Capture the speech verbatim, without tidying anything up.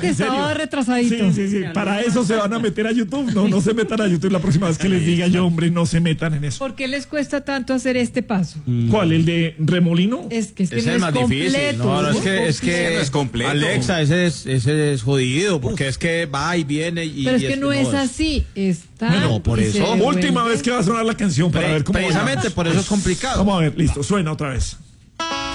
que ¿En estaba serio? retrasadito. Sí, sí, sí. Para eso se van a meter a YouTube. No, no se metan a YouTube la próxima vez que les diga yo, hombre, no se metan en eso. ¿Por qué les cuesta tanto hacer este paso? ¿Cuál? ¿El de remolino? Es que, es que Ese no es es más completo. difícil. No, no, es que, es Ese que no es completo. Alexa, ese es, ese es jodido, porque es que va y viene y. Pero es y que no es así. Está. Bueno, por y se eso. devuelve. Última vez que va a sonar la canción para Pre- ver cómo va. precisamente por eso es complicado. Vamos a ver, listo, suena otra vez.